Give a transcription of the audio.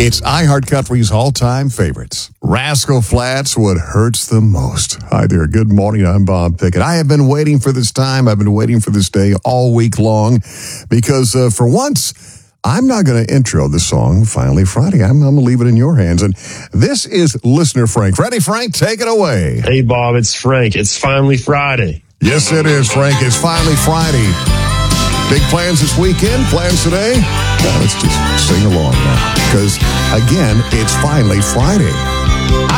It's iHeart Country's all-time favorites. Rascal Flatts, What Hurts the Most. Hi there, good morning, I'm Bob Pickett. I have been waiting for this time, I've been waiting for this day all week long, because for once, I'm not going to intro the song, Finally Friday. I'm going to leave it in your hands. And this is listener Frank. Ready, Frank? Take it away. Hey, Bob, it's Frank. It's finally Friday. Yes, it is, Frank. It's finally Friday. Big plans this weekend? Plans today? Now, let's just sing along now. Because, again, it's finally Friday.